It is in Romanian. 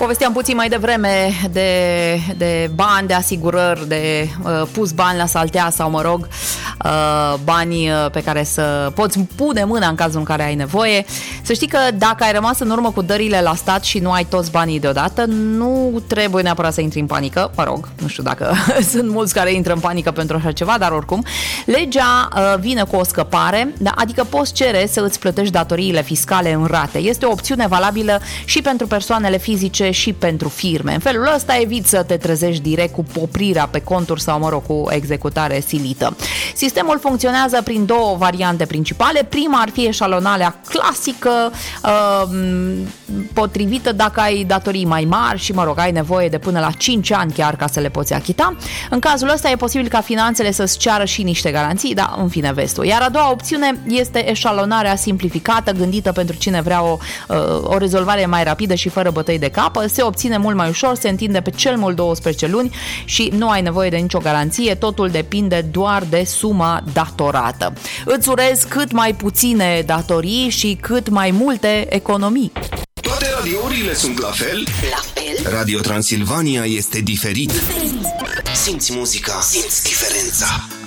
Povesteam puțin mai devreme de bani, de asigurări, de pus bani la saltea sau, mă rog, bani pe care să poți pune mâna în cazul în care ai nevoie. Să știi că dacă ai rămas în urmă cu dările la stat și nu ai toți banii deodată, nu trebuie neapărat să intri în panică. Mă rog, nu știu dacă sunt mulți care intră în panică pentru așa ceva, dar oricum, legea vine cu o scăpare, adică poți cere să îți plătești datoriile fiscale în rate. Este o opțiune valabilă și pentru persoanele fizice și pentru firme. În felul ăsta eviți să te trezești direct cu poprirea pe conturi sau, mă rog, cu executare silită. Sistemul funcționează prin două variante principale. Prima ar fi eșalonarea clasică, potrivită dacă ai datorii mai mari și, mă rog, ai nevoie de până la 5 ani chiar ca să le poți achita. În cazul ăsta e posibil ca finanțele să-ți ceară și niște garanții, dar în fine vezi tu. Iar a doua opțiune este eșalonarea simplificată, gândită pentru cine vrea o rezolvare mai rapidă și fără bătăi de cap. Se obține mult mai ușor, se întinde pe cel mult 12 luni și nu ai nevoie de nicio garanție, totul depinde doar de suma datorată. Îți urez cât mai puține datorii și cât mai multe economii. Toate radiourile sunt la fel? La fel? Radio Transilvania este diferit. Simți muzica, simți diferența.